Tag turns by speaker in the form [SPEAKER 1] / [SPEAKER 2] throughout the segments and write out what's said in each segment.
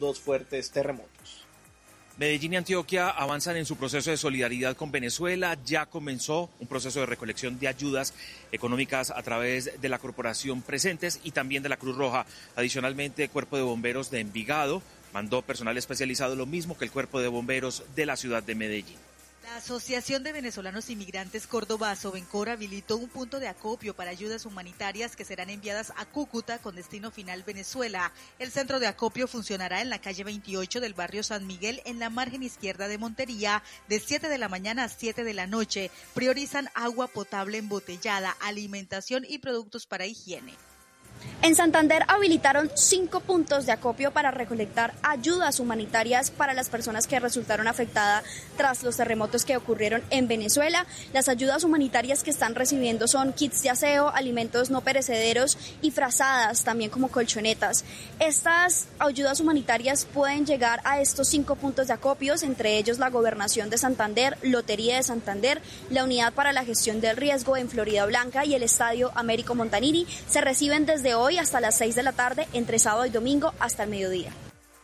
[SPEAKER 1] dos fuertes terremotos.
[SPEAKER 2] Medellín y Antioquia avanzan en su proceso de solidaridad con Venezuela. Ya comenzó un proceso de recolección de ayudas económicas a través de la Corporación Presentes y también de la Cruz Roja. Adicionalmente, el Cuerpo de Bomberos de Envigado mandó personal especializado, lo mismo que el Cuerpo de Bomberos de la ciudad de Medellín.
[SPEAKER 3] La Asociación de Venezolanos Inmigrantes Córdoba, Sovencor, habilitó un punto de acopio para ayudas humanitarias que serán enviadas a Cúcuta con destino final Venezuela. El centro de acopio funcionará en la calle 28 del barrio San Miguel, en la margen izquierda de Montería, de 7 de la mañana a 7 de la noche. Priorizan agua potable embotellada, alimentación y productos para higiene.
[SPEAKER 4] En Santander habilitaron 5 puntos de acopio para recolectar ayudas humanitarias para las personas que resultaron afectadas tras los terremotos que ocurrieron en Venezuela. Las ayudas humanitarias que están recibiendo son kits de aseo, alimentos no perecederos y frazadas, también como colchonetas. Estas ayudas humanitarias pueden llegar a estos 5 puntos de acopios, entre ellos la Gobernación de Santander, Lotería de Santander, la Unidad para la Gestión del Riesgo en Florida Blanca y el Estadio Américo Montanini. Se reciben desde hoy hasta las 6 de la tarde, entre sábado y domingo hasta el mediodía.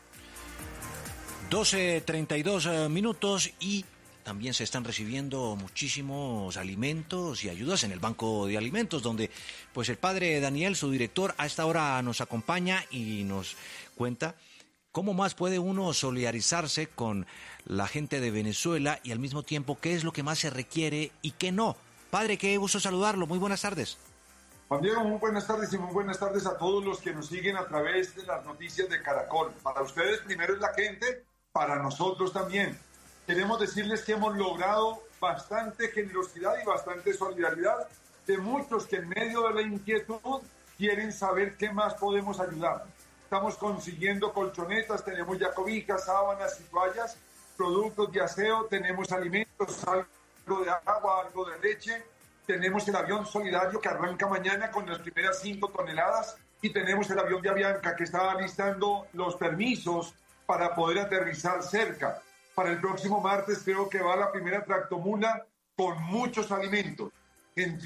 [SPEAKER 5] 12:32 minutos y también se están recibiendo muchísimos alimentos y ayudas en el Banco de Alimentos, donde pues el padre Daniel, su director, a esta hora nos acompaña y nos cuenta cómo más puede uno solidarizarse con la gente de Venezuela y al mismo tiempo qué es lo que más se requiere y qué no. Padre, qué gusto saludarlo. Muy buenas tardes.
[SPEAKER 6] Juan Diego, muy buenas tardes y muy buenas tardes a todos los que nos siguen a través de las noticias de Caracol. Para ustedes primero es la gente, para nosotros también. Queremos decirles que hemos logrado bastante generosidad y bastante solidaridad de muchos que en medio de la inquietud quieren saber qué más podemos ayudar. Estamos consiguiendo colchonetas, tenemos ya cobijas, sábanas y toallas, productos de aseo, tenemos alimentos, algo de agua, algo de leche. Tenemos el avión solidario que arranca mañana con las primeras 5 toneladas y tenemos el avión de Avianca que está listando los permisos para poder aterrizar cerca. Para el próximo martes creo que va la primera tractomula con muchos alimentos. En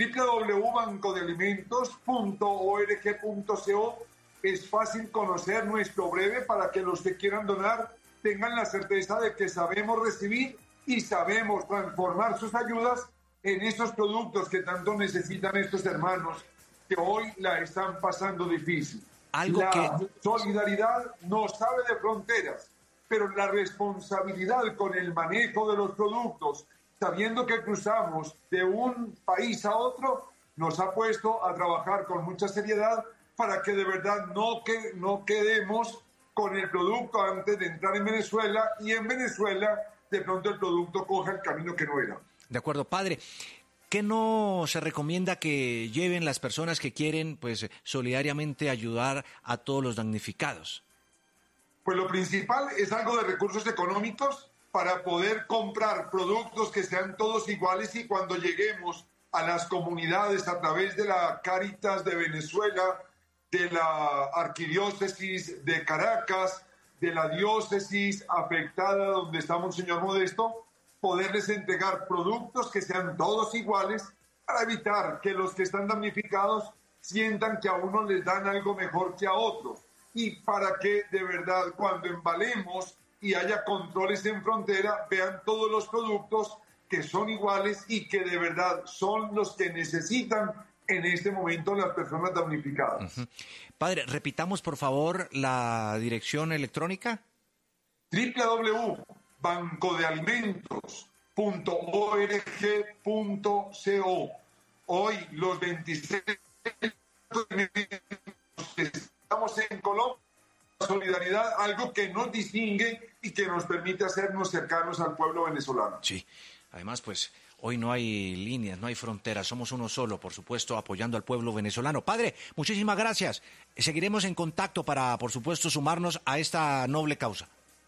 [SPEAKER 6] www.bancodealimentos.org.co es fácil conocer nuestro breve para que los que quieran donar tengan la certeza de que sabemos recibir y sabemos transformar sus ayudas en esos productos que tanto necesitan estos hermanos que hoy la están pasando difícil. La solidaridad no sabe de fronteras, pero la responsabilidad con el manejo de los productos, sabiendo que cruzamos de un país a otro, nos ha puesto a trabajar con mucha seriedad para que de verdad no quedemos con el producto antes de entrar en Venezuela y en Venezuela de pronto el producto coja el camino que no era.
[SPEAKER 5] De acuerdo, padre. ¿Qué no se recomienda que lleven las personas que quieren, pues, solidariamente ayudar a todos los damnificados?
[SPEAKER 6] Pues lo principal es algo de recursos económicos para poder comprar productos que sean todos iguales y cuando lleguemos a las comunidades a través de la Cáritas de Venezuela, de la Arquidiócesis de Caracas, de la diócesis afectada donde está Monseñor Modesto, poderles entregar productos que sean todos iguales para evitar que los que están damnificados sientan que a uno les dan algo mejor que a otros y para que de verdad cuando embalemos y haya controles en frontera vean todos los productos que son iguales y que de verdad son los que necesitan en este momento las personas damnificadas.
[SPEAKER 5] Uh-huh. Padre, repitamos por favor la dirección electrónica.
[SPEAKER 6] www.bancodealimentos.org.co. Hoy los 26 estamos en Colombia, solidaridad, algo que nos distingue y que nos permite hacernos cercanos al pueblo venezolano.
[SPEAKER 5] Sí, además pues hoy no hay líneas, no hay fronteras, somos uno solo, por supuesto, apoyando al pueblo venezolano. Padre, muchísimas gracias. Seguiremos en contacto para, por supuesto, sumarnos a esta noble causa.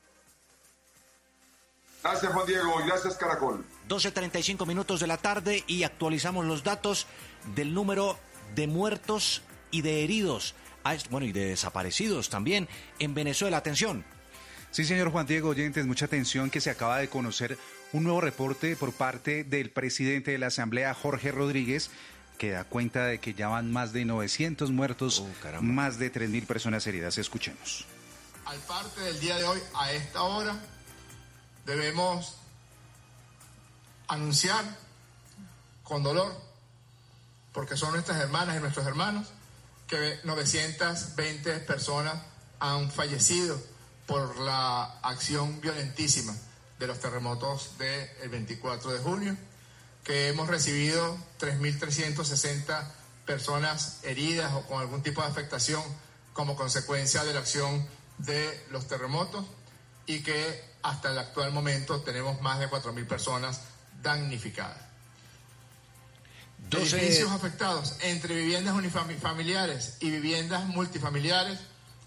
[SPEAKER 6] Gracias, Juan Diego, y gracias, Caracol.
[SPEAKER 5] 12:35 minutos de la tarde y actualizamos los datos del número de muertos y de heridos, y de desaparecidos también en Venezuela. Atención.
[SPEAKER 7] Sí, señor Juan Diego, oyentes, mucha atención que se acaba de conocer un nuevo reporte por parte del presidente de la Asamblea, Jorge Rodríguez, que da cuenta de que ya van más de 900 muertos, más de 3.000 personas heridas. Escuchemos.
[SPEAKER 8] Al parte del día de hoy, a esta hora, debemos anunciar con dolor, porque son nuestras hermanas y nuestros hermanos, que 920 personas han fallecido por la acción violentísima de los terremotos del 24 de junio, que hemos recibido 3.360 personas heridas o con algún tipo de afectación como consecuencia de la acción de los terremotos, y que hasta el actual momento tenemos más de 4.000 personas damnificadas. Edificios afectados entre viviendas unifamiliares y viviendas multifamiliares,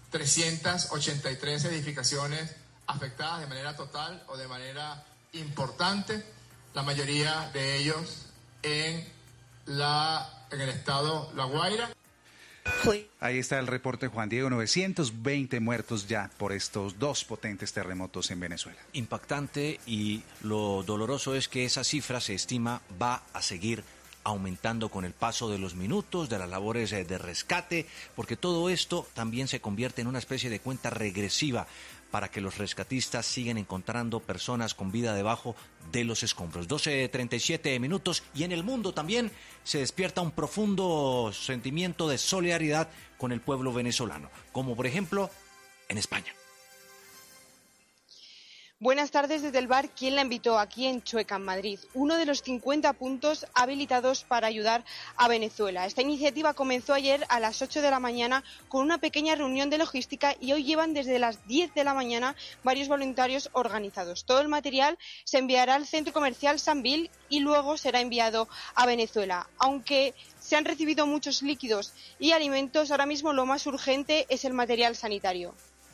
[SPEAKER 8] 383 edificaciones afectadas de manera total o de manera importante, la mayoría de ellos en el estado La Guaira.
[SPEAKER 7] Ahí está el reporte, Juan Diego. 920 muertos ya por estos dos potentes terremotos en Venezuela.
[SPEAKER 5] Impactante, y lo doloroso es que esa cifra, se estima, va a seguir aumentando con el paso de los minutos, de las labores de rescate, porque todo esto también se convierte en una especie de cuenta regresiva para que los rescatistas sigan encontrando personas con vida debajo de los escombros. 12:37 minutos, y en el mundo también se despierta un profundo sentimiento de solidaridad con el pueblo venezolano, como por ejemplo en España.
[SPEAKER 9] Buenas tardes desde el bar ¿Quién la invitó?, aquí en Chueca, en Madrid, uno de los 50 puntos habilitados para ayudar a Venezuela. Esta iniciativa comenzó ayer a las 8 de la mañana con una pequeña reunión de logística, y hoy llevan desde las 10 de la mañana varios voluntarios organizados. Todo el material se enviará al centro comercial Sambil y luego será enviado a Venezuela. Aunque se han recibido muchos líquidos y alimentos, ahora mismo lo más urgente es el material sanitario.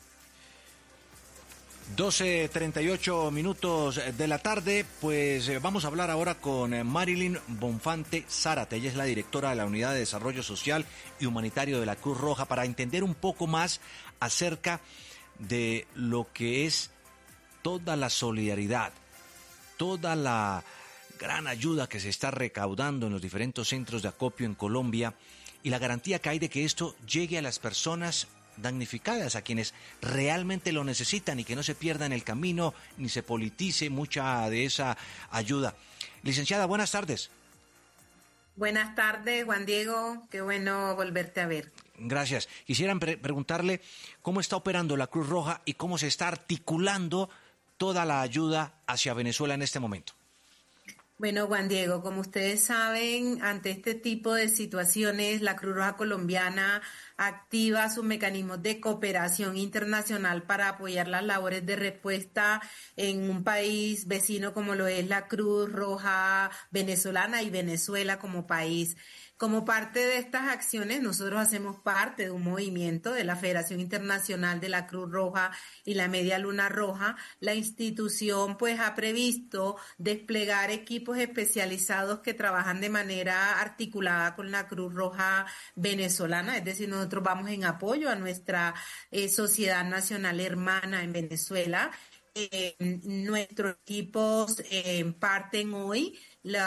[SPEAKER 5] 12:38 minutos de la tarde, pues vamos a hablar ahora con Marilyn Bonfante Zárate. Ella es la directora de la Unidad de Desarrollo Social y Humanitario de la Cruz Roja, para entender un poco más acerca de lo que es toda la solidaridad, toda la gran ayuda que se está recaudando en los diferentes centros de acopio en Colombia, y la garantía que hay de que esto llegue a las personas damnificadas, a quienes realmente lo necesitan, y que no se pierda en el camino ni se politice mucha de esa ayuda. Licenciada, buenas tardes.
[SPEAKER 10] Buenas tardes, Juan Diego, qué bueno volverte a ver.
[SPEAKER 5] Gracias. Quisiera preguntarle cómo está operando la Cruz Roja y cómo se está articulando toda la ayuda hacia Venezuela en este momento.
[SPEAKER 10] Bueno, Juan Diego, como ustedes saben, ante este tipo de situaciones, la Cruz Roja Colombiana activa sus mecanismos de cooperación internacional para apoyar las labores de respuesta en un país vecino como lo es la Cruz Roja venezolana y Venezuela como país. Como parte de estas acciones, nosotros hacemos parte de un movimiento de la Federación Internacional de la Cruz Roja y la Media Luna Roja. La institución pues ha previsto desplegar equipos especializados que trabajan de manera articulada con la Cruz Roja venezolana, es decir, nosotros vamos en apoyo a nuestra sociedad nacional hermana en Venezuela. Nuestros equipos parten hoy.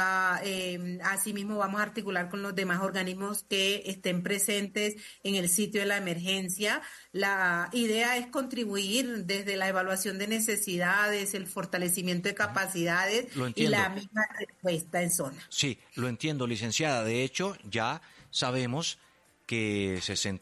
[SPEAKER 10] Asimismo vamos a articular con los demás organismos que estén presentes en el sitio de la emergencia. La idea es contribuir desde la evaluación de necesidades, el fortalecimiento de capacidades y la misma respuesta en zona.
[SPEAKER 5] Sí, lo entiendo, licenciada. De hecho, ya sabemos que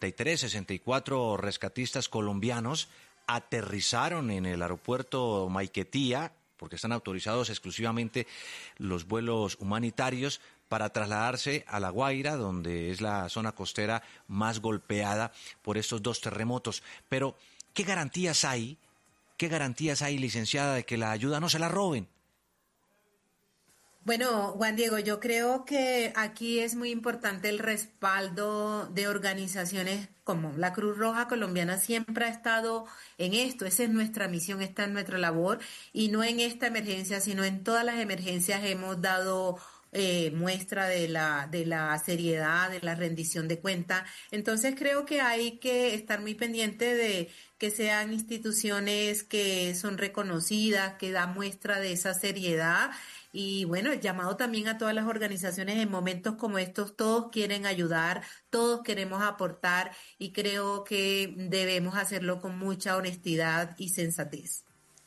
[SPEAKER 5] 64 rescatistas colombianos aterrizaron en el aeropuerto Maiquetía, porque están autorizados exclusivamente los vuelos humanitarios, para trasladarse a La Guaira, donde es la zona costera más golpeada por estos dos terremotos. Pero, ¿qué garantías hay, licenciada, de que la ayuda no se la roben?
[SPEAKER 10] Bueno, Juan Diego, yo creo que aquí es muy importante el respaldo de organizaciones como la Cruz Roja Colombiana. Siempre ha estado en esto, esa es nuestra misión, esta es nuestra labor, y no en esta emergencia, sino en todas las emergencias hemos dado muestra de la seriedad, de la rendición de cuenta. Entonces creo que hay que estar muy pendiente de que sean instituciones que son reconocidas, que dan muestra de esa seriedad. Y bueno, el llamado también a todas las organizaciones en momentos como estos, todos quieren ayudar, todos queremos aportar y creo que debemos hacerlo con mucha honestidad y sensatez.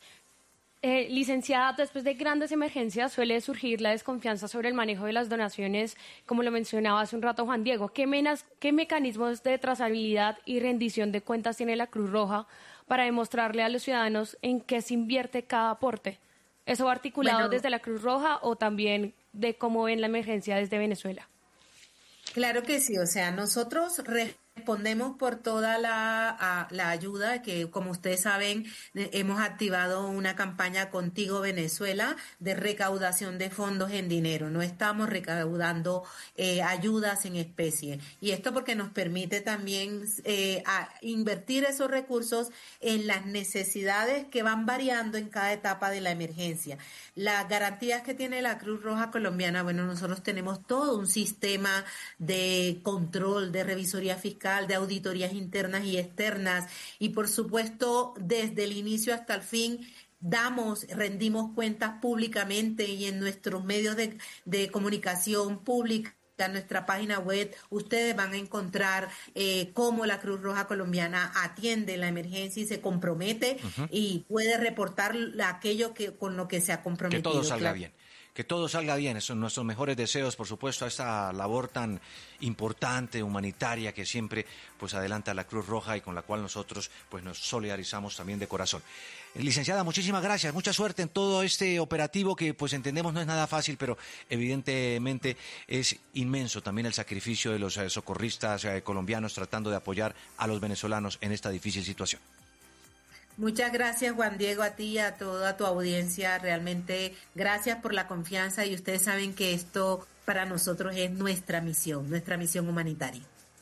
[SPEAKER 11] Licenciada, después de grandes emergencias suele surgir la desconfianza sobre el manejo de las donaciones, como lo mencionaba hace un rato Juan Diego. ¿Qué mecanismos de trazabilidad y rendición de cuentas tiene la Cruz Roja para demostrarle a los ciudadanos en qué se invierte cada aporte? ¿Eso va articulado desde la Cruz Roja o también de cómo ven la emergencia desde Venezuela?
[SPEAKER 10] Claro que sí, o sea, nosotros respondemos por toda la ayuda que, como ustedes saben, hemos activado una campaña Contigo Venezuela de recaudación de fondos en dinero. No estamos recaudando ayudas en especie. Y esto porque nos permite también invertir esos recursos en las necesidades que van variando en cada etapa de la emergencia. Las garantías que tiene la Cruz Roja Colombiana, bueno, nosotros tenemos todo un sistema de control, de revisoría fiscal, de auditorías internas y externas y por supuesto desde el inicio hasta el fin rendimos cuentas públicamente y en nuestros medios de comunicación pública, en nuestra página web, ustedes van a encontrar cómo la Cruz Roja Colombiana atiende la emergencia y se compromete y puede reportar aquello con lo que se ha comprometido.
[SPEAKER 5] Que todo salga bien. Que todo salga bien, esos son nuestros mejores deseos, por supuesto, a esta labor tan importante, humanitaria, que siempre pues adelanta la Cruz Roja y con la cual nosotros pues nos solidarizamos también de corazón. Licenciada, muchísimas gracias, mucha suerte en todo este operativo que pues entendemos no es nada fácil, pero evidentemente es inmenso también el sacrificio de los socorristas colombianos tratando de apoyar a los venezolanos en esta difícil situación.
[SPEAKER 10] Muchas gracias, Juan Diego, a ti y a toda tu audiencia. Realmente gracias por la confianza y ustedes saben que esto para nosotros es nuestra misión humanitaria.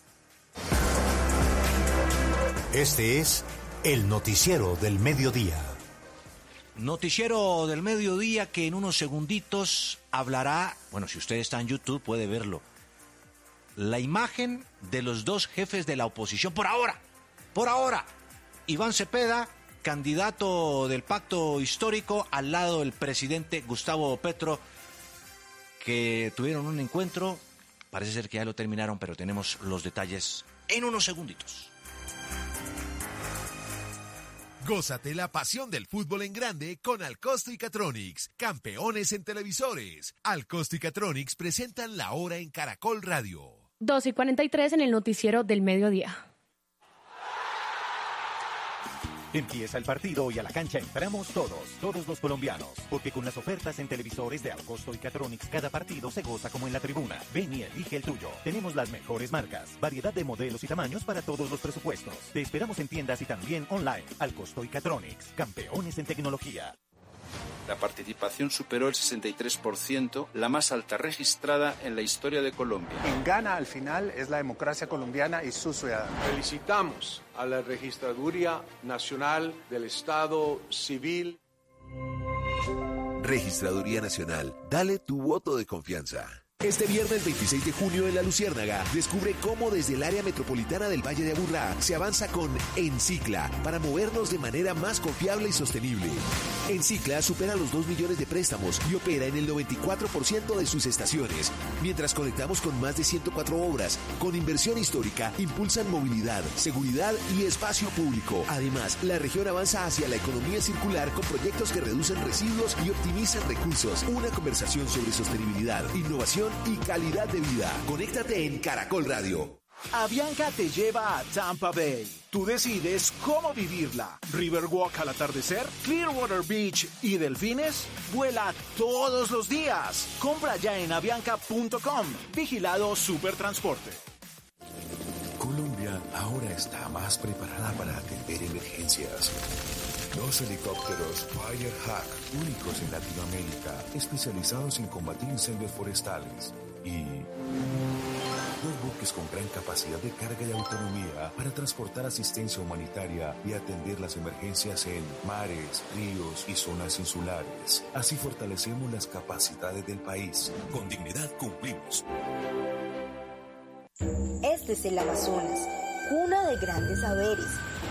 [SPEAKER 12] Este es el Noticiero del Mediodía.
[SPEAKER 5] Noticiero del Mediodía que en unos segunditos hablará, bueno, si usted está en YouTube puede verlo, la imagen de los dos jefes de la oposición por ahora, Iván Cepeda, candidato del pacto histórico, al lado del presidente Gustavo Petro, que tuvieron un encuentro, parece ser que ya lo terminaron, pero tenemos los detalles en unos segunditos.
[SPEAKER 13] Gózate la pasión del fútbol en grande con Alcosto y Catronics, campeones en televisores. Alcosto y Catronics presentan La Hora en Caracol Radio.
[SPEAKER 11] 2:43 en el Noticiero del Mediodía.
[SPEAKER 14] Empieza el partido y a la cancha entramos todos los colombianos, porque con las ofertas en televisores de Alcosto y Catronics cada partido se goza como en la tribuna. Ven y elige el tuyo. Tenemos las mejores marcas, variedad de modelos y tamaños para todos los presupuestos. Te esperamos en tiendas y también online. Alcosto y Catronics, campeones en tecnología.
[SPEAKER 15] La participación superó el 63%, la más alta registrada en la historia de Colombia.
[SPEAKER 16] Quien gana al final es la democracia colombiana y sus ciudadanos.
[SPEAKER 17] Felicitamos a la Registraduría Nacional del Estado Civil.
[SPEAKER 18] Registraduría Nacional, dale tu voto de confianza. Este viernes 26 de junio en La Luciérnaga, descubre cómo desde el área metropolitana del Valle de Aburrá se avanza con Encicla para movernos de manera más confiable y sostenible. Encicla supera los 2 millones de préstamos y opera en el 94% de sus estaciones, mientras conectamos con más de 104 obras. Con inversión histórica, impulsan movilidad, seguridad y espacio público. Además, la región avanza hacia la economía circular con proyectos que reducen residuos y optimizan recursos. Una conversación sobre sostenibilidad, innovación y calidad de vida. Conéctate en Caracol Radio.
[SPEAKER 19] Avianca te lleva a Tampa Bay. Tú decides cómo vivirla. Riverwalk al atardecer, Clearwater Beach y delfines. Vuela todos los días. Compra ya en avianca.com. Vigilado Supertransporte.
[SPEAKER 20] Colombia ahora está más preparada para atender emergencias. 2 helicópteros Firehawk, únicos en Latinoamérica, especializados en combatir incendios forestales. Y Dos buques con gran capacidad de carga y autonomía para transportar asistencia humanitaria y atender las emergencias en mares, ríos y zonas insulares. Así fortalecemos las capacidades del país. Con dignidad cumplimos.
[SPEAKER 21] Este es el Amazonas, cuna de grandes saberes,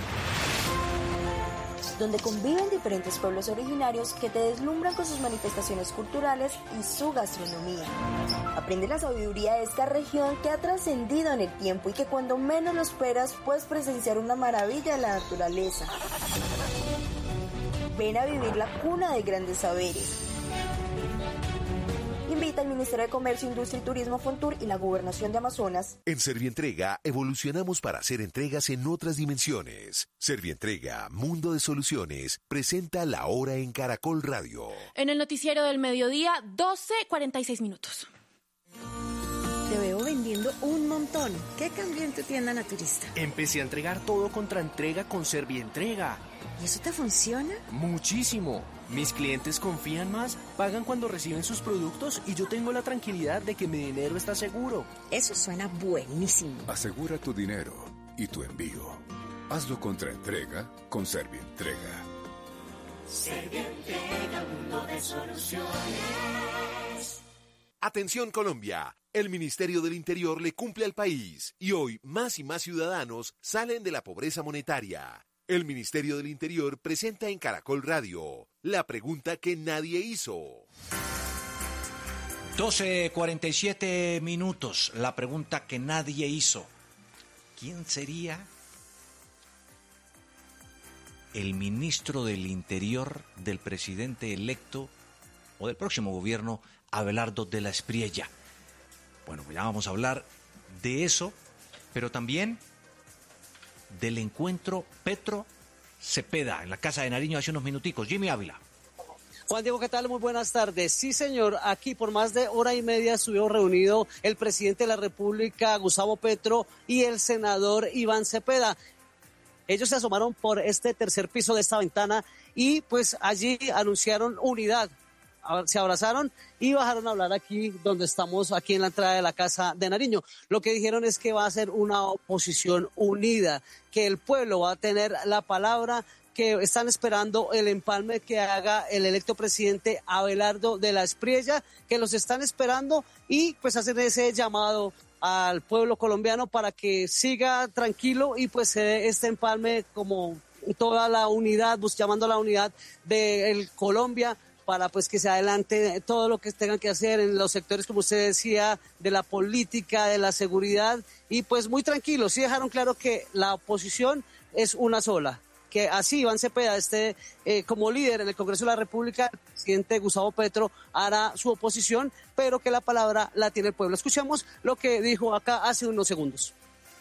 [SPEAKER 21] donde conviven diferentes pueblos originarios que te deslumbran con sus manifestaciones culturales y su gastronomía. Aprende la sabiduría de esta región que ha trascendido en el tiempo y que cuando menos lo esperas puedes presenciar una maravilla de la naturaleza. Ven a vivir la cuna de grandes saberes. Invita al Ministerio de Comercio, Industria y Turismo, Fontur y la Gobernación de Amazonas.
[SPEAKER 18] En Servientrega evolucionamos para hacer entregas en otras dimensiones. Servientrega, Mundo de Soluciones, presenta La Hora en Caracol Radio.
[SPEAKER 22] En el noticiero del mediodía, 12:46 minutos.
[SPEAKER 21] Te veo vendiendo un montón. ¿Qué cambió en tu tienda naturista?
[SPEAKER 23] Empecé a entregar todo contra entrega con Servientrega.
[SPEAKER 21] ¿Y eso te funciona?
[SPEAKER 23] Muchísimo. Mis clientes confían más, pagan cuando reciben sus productos y yo tengo la tranquilidad de que mi dinero está seguro.
[SPEAKER 21] Eso suena buenísimo.
[SPEAKER 20] Asegura tu dinero y tu envío. Hazlo contra entrega con Servientrega.
[SPEAKER 24] Servientrega, mundo de soluciones.
[SPEAKER 18] Atención Colombia, el Ministerio del Interior le cumple al país y hoy más y más ciudadanos salen de la pobreza monetaria. El Ministerio del Interior presenta en Caracol Radio la pregunta que nadie hizo.
[SPEAKER 5] 12:47 minutos, la pregunta que nadie hizo. ¿Quién sería el ministro del Interior del presidente electo o del próximo gobierno, Abelardo de la Espriella? Bueno, ya vamos a hablar de eso, pero también del encuentro Petro-Cepeda en la Casa de Nariño hace unos minuticos. Jimmy Ávila.
[SPEAKER 25] Juan Diego, ¿qué tal? Muy buenas tardes. Sí, señor, aquí por más de hora y media estuvieron reunidos el presidente de la República, Gustavo Petro, y el senador Iván Cepeda. Ellos se asomaron por este tercer piso de esta ventana y pues allí anunciaron unidad. Se abrazaron y bajaron a hablar aquí donde estamos, aquí en la entrada de la Casa de Nariño. Lo que dijeron es que va a ser una oposición unida, que el pueblo va a tener la palabra, que están esperando el empalme que haga el electo presidente Abelardo de la Espriella, que los están esperando y pues hacen ese llamado al pueblo colombiano para que siga tranquilo y pues se dé este empalme como toda la unidad, llamando a la unidad de Colombia, para pues que se adelante todo lo que tengan que hacer en los sectores, como usted decía, de la política, de la seguridad, y pues muy tranquilos. Sí dejaron claro que la oposición es una sola, que así Iván Cepeda esté como líder en el Congreso de la República, el presidente Gustavo Petro hará su oposición, pero que la palabra la tiene el pueblo. Escuchamos lo que dijo acá hace unos segundos.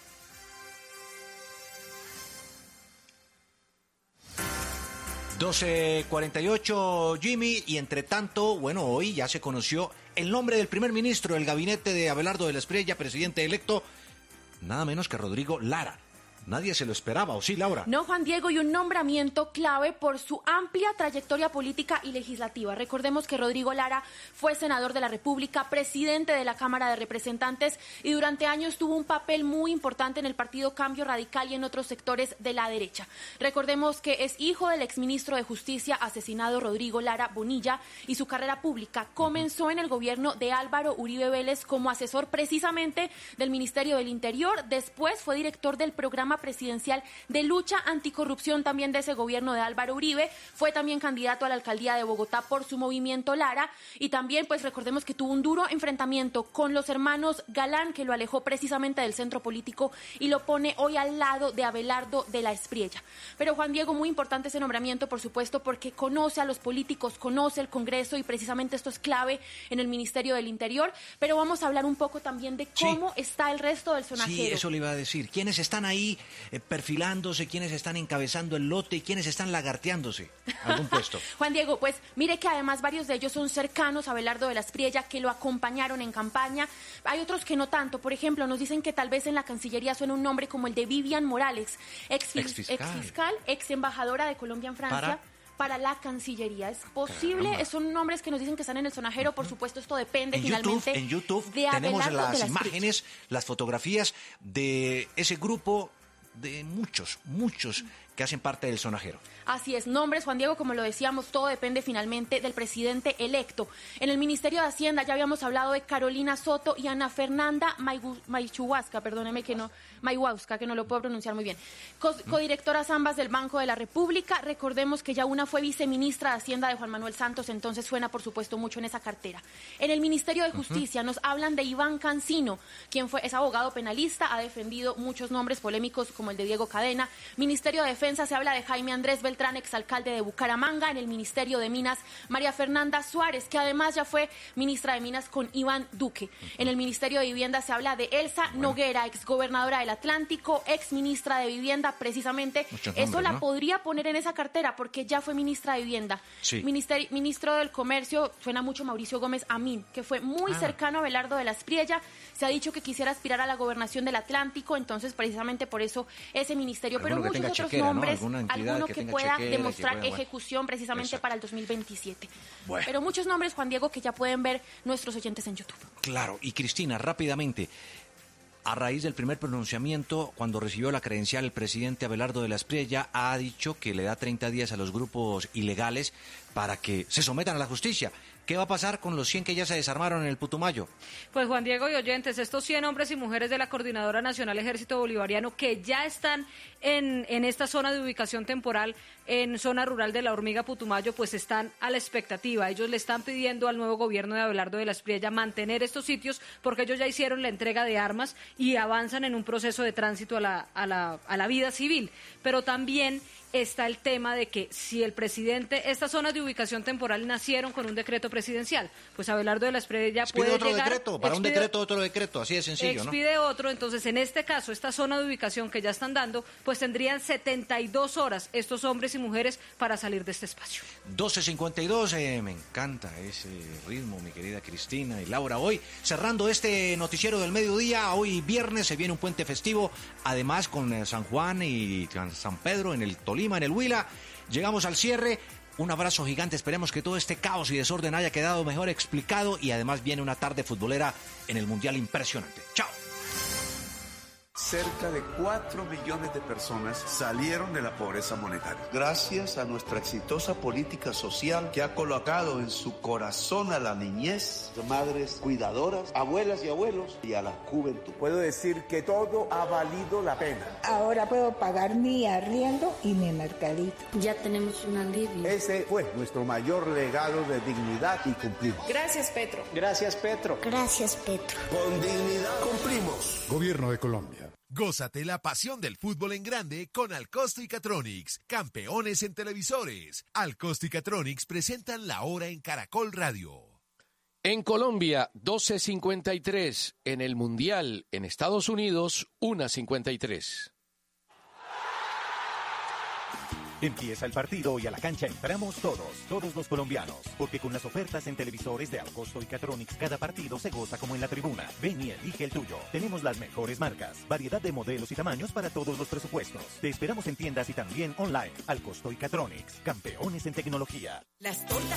[SPEAKER 5] $12:48, Jimmy, y entre tanto, bueno, hoy ya se conoció el nombre del primer ministro del gabinete de Abelardo de la Espriella, presidente electo, nada menos que Rodrigo Lara. Nadie se lo esperaba, ¿o sí, Laura?
[SPEAKER 22] No, Juan Diego, y un nombramiento clave por su amplia trayectoria política y legislativa. Recordemos que Rodrigo Lara fue senador de la República, presidente de la Cámara de Representantes y durante años tuvo un papel muy importante en el Partido Cambio Radical y en otros sectores de la derecha. Recordemos que es hijo del exministro de Justicia asesinado Rodrigo Lara Bonilla y su carrera pública comenzó en el gobierno de Álvaro Uribe Vélez como asesor precisamente del Ministerio del Interior. Después fue director del programa presidencial de lucha anticorrupción también de ese gobierno de Álvaro Uribe, fue también candidato a la alcaldía de Bogotá por su movimiento Lara y también pues recordemos que tuvo un duro enfrentamiento con los hermanos Galán, que lo alejó precisamente del centro político y lo pone hoy al lado de Abelardo de la Espriella. Pero Juan Diego, muy importante ese nombramiento, por supuesto, porque conoce a los políticos, conoce el Congreso y precisamente esto es clave en el Ministerio del Interior, pero vamos a hablar un poco también de cómo está el resto del sonajero.
[SPEAKER 5] Sí, eso le iba a decir. ¿Quiénes están ahí perfilándose, quiénes están encabezando el lote y quiénes están lagarteándose algún puesto?
[SPEAKER 22] Juan Diego, pues mire que además varios de ellos son cercanos a Abelardo de la Espriella, que lo acompañaron en campaña. Hay otros que no tanto. Por ejemplo, nos dicen que tal vez en la Cancillería suena un nombre como el de Vivian Morales, ex fiscal, ex embajadora de Colombia en Francia. para la Cancillería. ¿Es posible?
[SPEAKER 5] Caramba.
[SPEAKER 22] Son nombres que nos dicen que están en el sonajero. Por supuesto, esto depende finalmente
[SPEAKER 5] En YouTube
[SPEAKER 22] de
[SPEAKER 5] tenemos
[SPEAKER 22] Abelardo
[SPEAKER 5] las
[SPEAKER 22] de la
[SPEAKER 5] imágenes, las fotografías de ese grupo de muchos que hacen parte del sonajero.
[SPEAKER 22] Así es, nombres, Juan Diego, como lo decíamos, todo depende finalmente del presidente electo. En el Ministerio de Hacienda ya habíamos hablado de Carolina Soto y Ana Fernanda Mayhuasca, Mayhuasca, que no lo puedo pronunciar muy bien. Codirectoras ambas del Banco de la República. Recordemos que ya una fue viceministra de Hacienda de Juan Manuel Santos, entonces suena, por supuesto, mucho en esa cartera. En el Ministerio de Justicia nos hablan de Iván Cancino, quien es abogado penalista, ha defendido muchos nombres polémicos como el de Diego Cadena. Ministerio de Defensa se habla de Jaime Andrés Beltrán, exalcalde de Bucaramanga. En el Ministerio de Minas, María Fernanda Suárez, que además ya fue ministra de Minas con Iván Duque. En el Ministerio de Vivienda se habla de Elsa Noguera, exgobernadora del Atlántico, exministra de Vivienda, precisamente. Eso la podría poner en esa cartera porque ya fue ministra de Vivienda.
[SPEAKER 5] Sí.
[SPEAKER 22] Ministro del Comercio, suena mucho Mauricio Gómez Amín, que fue muy cercano a Abelardo de la Espriella. Se ha dicho que quisiera aspirar a la gobernación del Atlántico, entonces precisamente por eso ese ministerio. Pero muchos otros nombres, ¿no? Alguno que pueda demostrar ejecución precisamente para el 2027.
[SPEAKER 5] Bueno.
[SPEAKER 22] Pero muchos nombres, Juan Diego, que ya pueden ver nuestros oyentes en YouTube.
[SPEAKER 5] Claro, y Cristina, rápidamente, a raíz del primer pronunciamiento, cuando recibió la credencial, el presidente Abelardo de la Espriella ha dicho que le da 30 días a los grupos ilegales para que se sometan a la justicia. ¿Qué va a pasar con los 100 que ya se desarmaron en el Putumayo?
[SPEAKER 1] Pues Juan Diego y oyentes, estos 100 hombres y mujeres de la Coordinadora Nacional Ejército Bolivariano que ya están en esta zona de ubicación temporal, en zona rural de La Hormiga, Putumayo, pues están a la expectativa. Ellos le están pidiendo al nuevo gobierno de Abelardo de la Espriella mantener estos sitios porque ellos ya hicieron la entrega de armas y avanzan en un proceso de tránsito a la vida civil. Pero también está el tema de que si el presidente, estas zonas de ubicación temporal nacieron con un decreto presidencial, pues Abelardo de la Espriella puede
[SPEAKER 5] otro
[SPEAKER 1] llegar...
[SPEAKER 5] decreto, para un decreto, otro decreto, así de sencillo, ¿no?
[SPEAKER 1] Expide otro, entonces en este caso, esta zona de ubicación que ya están dando, pues tendrían 72 horas estos hombres y mujeres para salir de este espacio.
[SPEAKER 5] 12:52, me encanta ese ritmo, mi querida Cristina y Laura. Hoy, cerrando este noticiero del mediodía, hoy viernes se viene un puente festivo, además con San Juan y San Pedro en el Tolima, en el Huila. Llegamos al cierre. Un abrazo gigante. Esperemos que todo este caos y desorden haya quedado mejor explicado y además viene una tarde futbolera en el Mundial impresionante. ¡Chao!
[SPEAKER 2] Cerca de 4 millones de personas salieron de la pobreza monetaria. Gracias a nuestra exitosa política social que ha colocado en su corazón a la niñez, madres cuidadoras, abuelas y abuelos y a la juventud.
[SPEAKER 3] Puedo decir que todo ha valido la pena.
[SPEAKER 4] Ahora puedo pagar mi arriendo y mi mercadito.
[SPEAKER 6] Ya tenemos un alivio.
[SPEAKER 3] Ese fue nuestro mayor legado de dignidad y cumplimos.
[SPEAKER 6] Gracias, Petro.
[SPEAKER 3] Gracias, Petro.
[SPEAKER 6] Gracias, Petro.
[SPEAKER 2] Con dignidad cumplimos.
[SPEAKER 12] Gobierno de Colombia.
[SPEAKER 13] Gózate la pasión del fútbol en grande con Alcosto y Catronics, campeones en televisores. Alcosto y Catronics presentan la hora en Caracol Radio.
[SPEAKER 26] En Colombia, 12:53. En el Mundial, en Estados Unidos, 1:53.
[SPEAKER 14] Empieza el partido y a la cancha entramos todos los colombianos, porque con las ofertas en televisores de Alcosto y Catronics cada partido se goza como en la tribuna. Ven y elige el tuyo. Tenemos las mejores marcas, variedad de modelos y tamaños para todos los presupuestos. Te esperamos en tiendas y también online. Alcosto y Catronics, campeones en tecnología.
[SPEAKER 27] Las tortas